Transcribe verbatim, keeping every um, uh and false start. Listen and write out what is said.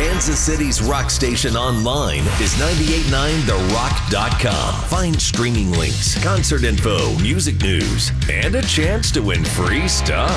Kansas City's rock station online is nine eight nine the rock dot com. Find streaming links, concert info, music news, and a chance to win free stuff.